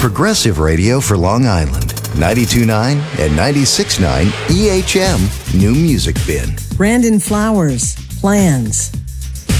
Progressive radio for Long Island. 92.9 and 96.9 EHM New Music Bin. Brandon Flowers, Plans.